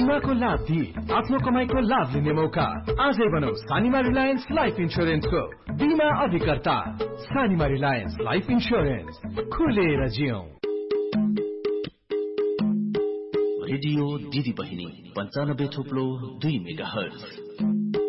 बीमाको लाभ दिई आफ्नो कमाईको लाभ लिने मौका। आजै बनाऊ सानिमा रिलायन्स लाइफ इन्स्योरेन्सको बीमा अधिकर्ता। सानिमा रिलायन्स लाइफ इन्स्योरेन्स, खुलेर जियौं। रेडियो दिदी बहिनी 95.2 मेगाहर्ज।